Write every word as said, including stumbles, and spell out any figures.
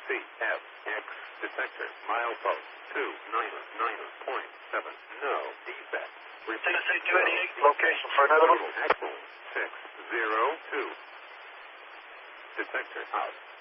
C F X detector milepost two nine nine point seven. No defect. Tennessee two eighty-eight, location for another one. Axle six zero two. Detector out.